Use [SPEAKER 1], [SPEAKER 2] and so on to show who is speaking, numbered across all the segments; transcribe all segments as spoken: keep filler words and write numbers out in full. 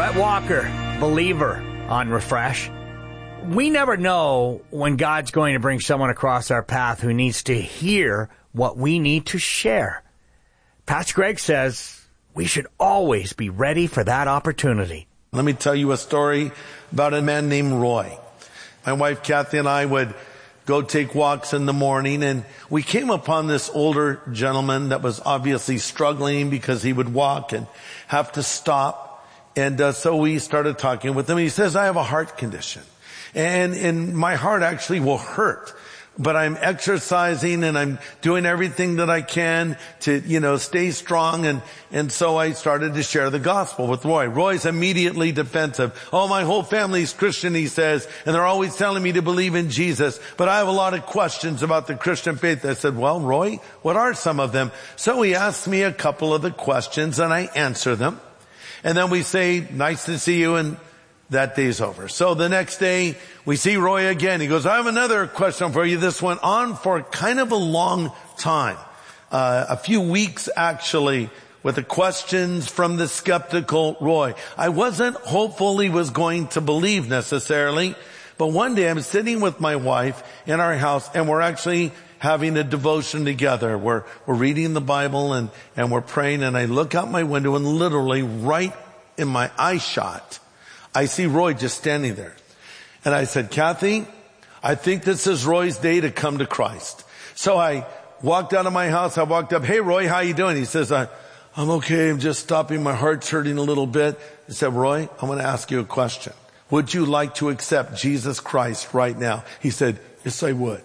[SPEAKER 1] Brett Walker, believer on Refresh. We never know when God's going to bring someone across our path who needs to hear what we need to share. Pastor Greg says we should always be ready for that opportunity.
[SPEAKER 2] Let me tell you a story about a man named Roy. My wife Kathy and I would go take walks in the morning, and we came upon this older gentleman that was obviously struggling because he would walk and have to stop. And uh, so we started talking with him. He says, I have a heart condition, and, and my heart actually will hurt. But I'm exercising and I'm doing everything that I can to, you know, stay strong. And, and so I started to share the gospel with Roy. Roy's immediately defensive. Oh, my whole family's Christian, he says, and they're always telling me to believe in Jesus. But I have a lot of questions about the Christian faith. I said, well, Roy, what are some of them? So he asked me a couple of the questions and I answer them. And then we say, nice to see you, and that day's over. So the next day, we see Roy again. He goes, I have another question for you. This went on for kind of a long time. Uh, a few weeks, actually, with the questions from the skeptical Roy. I wasn't hopeful he was going to believe necessarily, but one day I'm sitting with my wife in our house, and we're actually having a devotion together. We're, we're reading the Bible, and, and we're praying, and I look out my window, and literally right in my eye shot, I see Roy just standing there. And I said, Kathy, I think this is Roy's day to come to Christ. So I walked out of my house. I walked up, hey, Roy, how you doing? He says, I, I'm okay. I'm just stopping. My heart's hurting a little bit. I said, Roy, I'm going to ask you a question. Would you like to accept Jesus Christ right now? He said, yes, I would.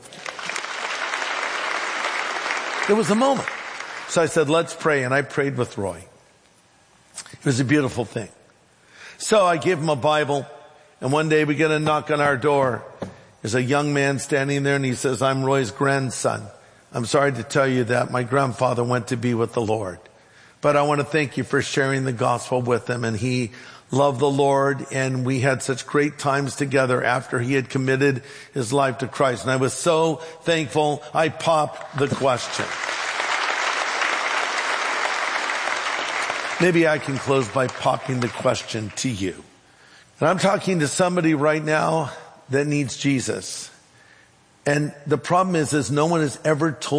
[SPEAKER 2] It was a moment. So I said, let's pray. And I prayed with Roy. It was a beautiful thing. So I gave him a Bible, and one day we get a knock on our door. There's a young man standing there, and he says, I'm Roy's grandson. I'm sorry to tell you that my grandfather went to be with the Lord. But I want to thank you for sharing the gospel with him. And he loved the Lord, and we had such great times together after he had committed his life to Christ. And I was so thankful. I popped the question. Maybe I can close by popping the question to you. And I'm talking to somebody right now that needs Jesus. And the problem is, is no one has ever told